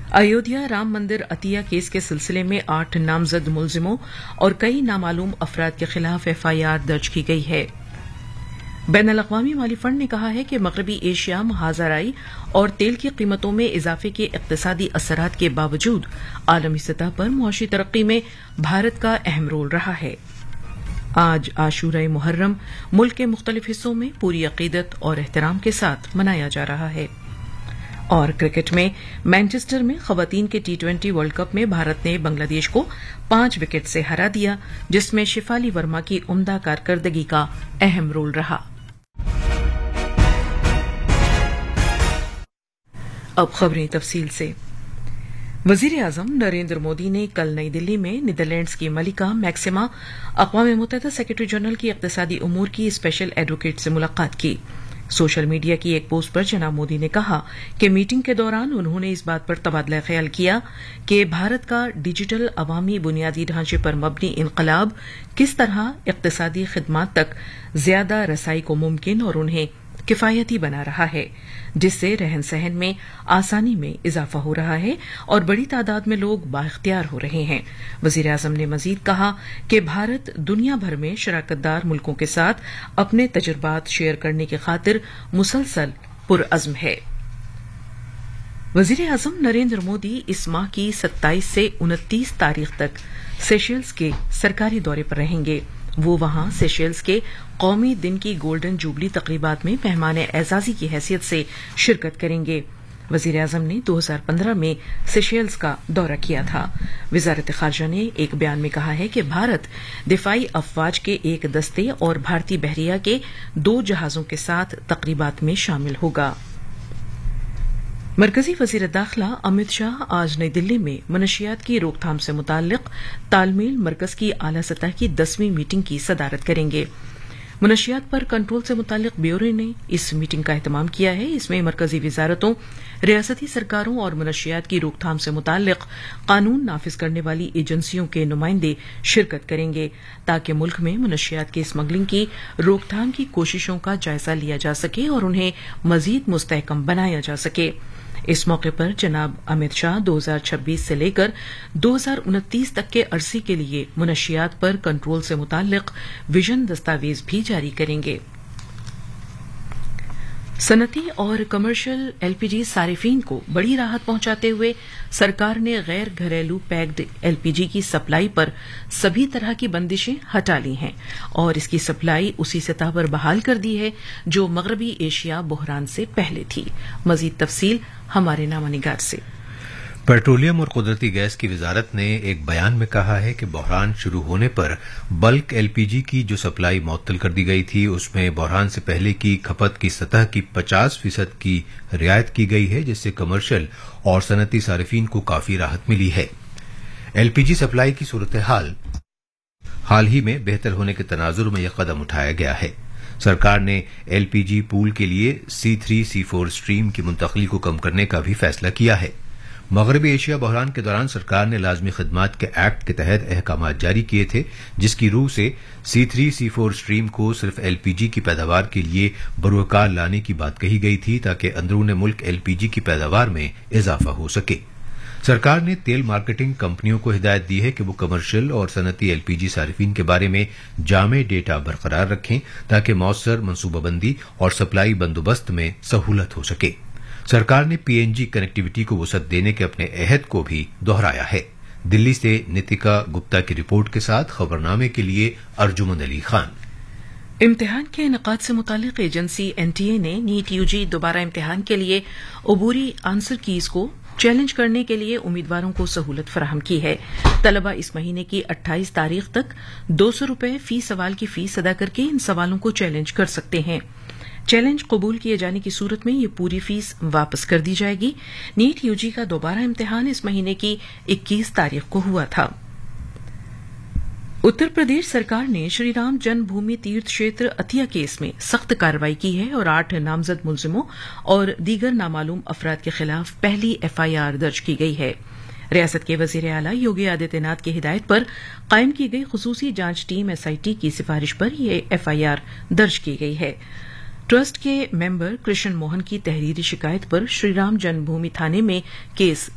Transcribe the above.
अयोध्या राम मंदिर अतिया केस के सिलसिले में 8 नामजद मुलजिमों और कई नामालूम अफराद के खिलाफ एफआईआर दर्ज की गई है। बैनुल-अक़वामी माली फंड ने कहा है कि मग़रबी एशिया महाजराई और तेल की कीमतों में इजाफे के इक़्तिसादी असरात के बावजूद आलमी सतह पर मुआशी तरक्की में भारत का अहम रोल रहा है। आज आशूरा मुहर्रम मुल्क के मुख्तलिफ हिस्सों में पूरी अक़ीदत और एहतराम के साथ मनाया जा रहा है। और क्रिकेट में मैनचेस्टर में ख़वातीन के T20 वर्ल्ड कप में भारत ने बांग्लादेश को 5 विकेट से हरा दिया, जिसमें शिफाली वर्मा की उम्दा कारकर्दगी का अहम रोल रहा। अब खबरें तफसील से। वज़ीर आज़म नरेंद्र मोदी ने कल नई दिल्ली में नीदरलैंड्स की मलिका मैक्सिमा अक़वाम मुत्तहिदा सेक्रेटरी जनरल की इक़्तिसादी उमूर की स्पेशल एडवोकेट से मुलाकात की। सोशल मीडिया की एक पोस्ट पर जनाब मोदी ने कहा कि मीटिंग के दौरान उन्होंने इस बात पर तबादला ख्याल किया कि भारत का डिजिटल अवामी बुनियादी ढांचे पर मबनी इनकलाब किस तरह इक़्तिसादी खिदमात तक ज्यादा रसाई को मुमकिन और उन्हें किफायती बना रहा है, जिससे रहन सहन में आसानी में इजाफा हो रहा है और बड़ी तादाद में लोग बाइख्तियार हो रहे हैं। वज़ीर आज़म ने मजीद कहा कि भारत दुनिया भर में शराकतदार मुल्कों के साथ अपने तजुर्बात शेयर करने की खातिर मुसलसल पुरअज़्म है। वज़ीर आज़म नरेंद्र मोदी इस माह की 27 से 29 तारीख तक सेशेल्स के सरकारी दौरे पर रहेंगे। वो वहां सेशेल्स के कौमी दिन की गोल्डन जुबली तकरीबात में मेहमान एजाजी की हैसियत से शिरकत करेंगे। वज़ीर आज़म ने 2015 में सेशेल्स का दौरा किया था। वज़ारत ख़ारजा ने एक बयान में कहा है कि भारत दिफाई अफ़वाज के एक दस्ते और भारतीय बहरिया के 2 जहाज़ों के साथ तकरीबात में शामिल होगा। मरकजी वज़ीर दाखिला अमित शाह आज नई दिल्ली में मनशियात की रोकथाम से मुताल्लिक तालमेल मरकज की आला सतह की 10वीं मीटिंग की सदारत करेंगे। मनशियात पर कंट्रोल से मुताल्लिक ब्यूरो ने इस मीटिंग का एहतमाम किया है। इसमें मरकजी वजारतों, रियासती सरकारों और मनशियात की रोकथाम से मुताल्लिक कानून नाफिज करने वाली एजेंसियों के नुमाइंदे शिरकत करेंगे, ताकि मुल्क में मनशियात की स्मगलिंग की रोकथाम की कोशिशों का जायजा लिया जा सके और उन्हें मजीद मुस्तहकम बनाया जा सके। इस मौके पर जनाब अमित शाह 2026 से लेकर 2029 तक के अरसे के लिए मुनशियात पर कंट्रोल से मुताल्लिक विजन दस्तावेज भी जारी करेंगे। सनती और कमर्शियल एलपीजी सारिफीन को बड़ी राहत पहुंचाते हुए सरकार ने गैर घरेलू पैक्ड एलपीजी की सप्लाई पर सभी तरह की बंदिशें हटा ली हैं और इसकी सप्लाई उसी सतह पर बहाल कर दी है जो मगरबी एशिया बहरान से पहले थी। मजीद तफसील हमारे नामानिगार से। पेट्रोलियम और कुदरती गैस की वजारत ने एक बयान में कहा है कि बहरान शुरू होने पर बल्क एलपीजी की जो सप्लाई मुअत्तल कर दी गई थी, उसमें बहरान से पहले की खपत की सतह की 50% की रियायत की गई है, जिससे कमर्शियल और सनती सारिफीन को काफी राहत मिली है। एलपीजी सप्लाई की सूरत हाल ही में बेहतर होने के तनाजुर में यह कदम उठाया गया है। सरकार ने एलपीजी पूल के लिए C3 C4 स्ट्रीम की मुंतकली को कम करने का भी फैसला किया है। मगरबी एशिया बहरान के दौरान सरकार ने लाजमी खिदमात के एक्ट के तहत अहकाम जारी किए थे, जिसकी रूह से C3 C4 स्ट्रीम को सिर्फ एलपीजी की पैदावार के लिए बरूकार लाने की बात कही गई थी, ताकि अंदरून मुल्क एलपीजी की पैदावार में इजाफा हो सके। सरकार ने तेल मार्केटिंग कंपनियों को हिदायत दी है कि वो कमर्शियल और सनती एलपीजी सारिफीन के बारे में जामे डेटा बरकरार रखें, ताकि मौसर मनसूबाबंदी और सप्लाई बंदोबस्त में सहूलत हो सके। सरकार ने पीएनजी कनेक्टिविटी को वसअत देने के अपने अहद को भी दोहराया है। दिल्ली से नितिका गुप्ता की रिपोर्ट के साथ खबरनामे के लिए अर्जुमन अली खान। इम्तिहान के इनकाद से मुतालिक एजेंसी एनटीए ने नीट यूजी दोबारा इम्तिहान के लिए अबूरी आंसर कीज को चैलेंज करने के लिए उम्मीदवारों को सहूलत फराहम की है। तलबा इस महीने की 28 तारीख तक 200 रुपए फी सवाल की फीस अदा करके इन सवालों को चैलेंज कर सकते हैं। चैलेंज कबूल किए जाने की सूरत में ये पूरी फीस वापस कर दी जाएगी। नीट यूजी का दोबारा इम्तिहान इस महीने की 21 तारीख को हुआ था। उत्तर प्रदेश सरकार ने श्रीराम जन्मभूमि तीर्थ क्षेत्र अतिया केस में सख्त कार्रवाई की है और 8 नामजद मुलजिमों और दीगर नामालूम अफराद के खिलाफ पहली एफआईआर दर्ज की गई है। रियासत के वजीर आला योगी आदित्यनाथ की हिदायत पर कायम की गई खुसूसी जांच टीम एसआईटी की सिफारिश पर यह एफआईआर दर्ज की गई है। ट्रस्ट के मेंबर कृष्ण मोहन की तहरीरी शिकायत पर श्रीराम जन्मभूमि थाने में केस